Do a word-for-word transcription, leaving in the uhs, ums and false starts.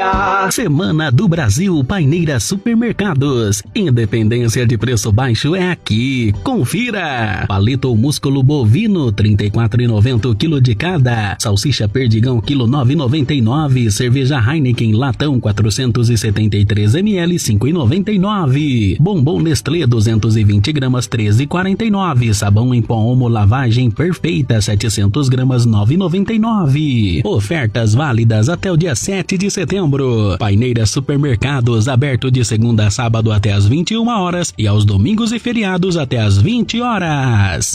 dia. Semana do Brasil Paineira Supermercados. Independência de preço baixo é aqui. Confira. Palito ou músculo bovino, trinta e quatro reais e noventa centavos o quilo de cada. Salsicha Perdigão, quilo nove reais e noventa e nove centavos. Cerveja Heineken latão, quatrocentos e setenta e três mililitros, cinco reais e noventa e nove centavos. Bombom Nestlé, duzentos e vinte gramas, treze reais e quarenta e nove centavos. Sabão em pó Omo lavagem perfeita, setecentas gramas, nove reais e noventa e nove centavos. Ofertas válidas até o dia sete de setembro. Paineira Supermercados, aberto de segunda a sábado até às vinte e uma horas e aos domingos e feriados até às vinte horas.